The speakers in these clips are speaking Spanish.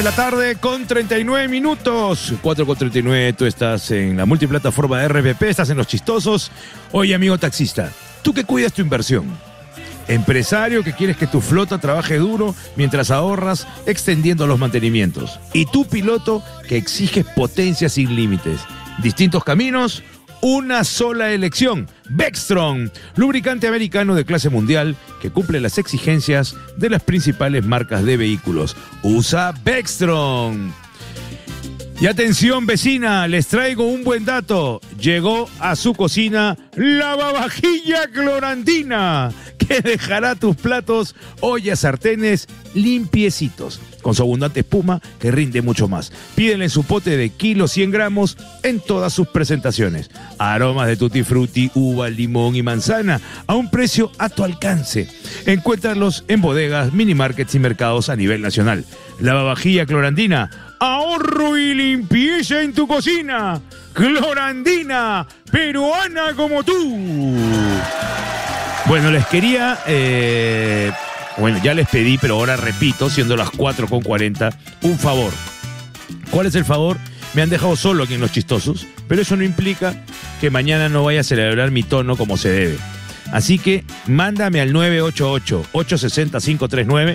De la tarde con 39 minutos. 4:39, tú estás en la multiplataforma de RPP, estás en Los Chistosos. Oye, amigo taxista, tú que cuidas tu inversión. Empresario que quieres que tu flota trabaje duro mientras ahorras extendiendo los mantenimientos. Y tú piloto que exiges potencia sin límites. Distintos caminos, una sola elección. Vectron, lubricante americano de clase mundial que cumple las exigencias de las principales marcas de vehículos. Usa Vectron. Y atención, vecina, les traigo un buen dato. Llegó a su cocina lavavajilla Clorandina, que dejará tus platos, ollas, sartenes limpiecitos, con su abundante espuma que rinde mucho más. Pídele en su pote de kilo 100 gramos en todas sus presentaciones. Aromas de tutti frutti, uva, limón y manzana a un precio a tu alcance. Encuéntralos en bodegas, minimarkets y mercados a nivel nacional. Lavavajilla Clorandina, ahorro y limpieza en tu cocina. Clorandina, peruana como tú. Bueno, les quería... ya les pedí, pero ahora repito, siendo las 4:40, un favor. ¿Cuál es el favor? Me han dejado solo aquí en Los Chistosos, pero eso no implica que mañana no vaya a celebrar mi tono como se debe. Así que mándame al 988-860-539,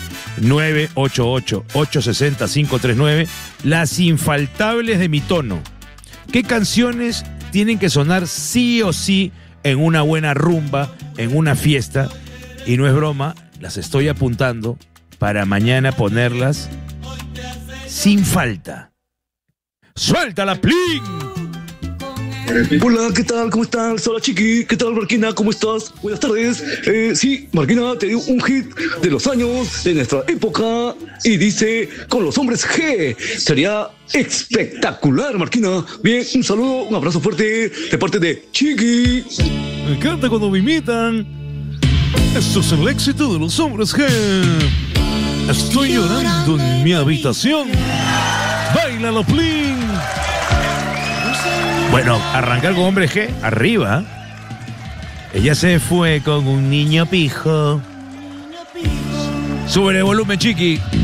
988-860-539, las infaltables de mi tono. ¿Qué canciones tienen que sonar sí o sí en una buena rumba, en una fiesta? Y no es broma, las estoy apuntando para mañana ponerlas sin falta. ¡Suéltala, Plin! Hola, ¿qué tal? ¿Cómo estás? Hola, Chiqui. ¿Qué tal, Marquina? ¿Cómo estás? Buenas tardes. Sí, Marquina te dio un hit de los años de nuestra época y dice, con los hombres G. Sería espectacular, Marquina. Bien, un saludo, un abrazo fuerte de parte de Chiqui. Me encanta cuando me imitan. Esto es el éxito de los hombres G. Estoy llorando en mi habitación. Báilalo, Plin. Bueno, arrancar con hombre G, arriba. Ella se fue con un niño pijo. Sube el volumen, Chiqui.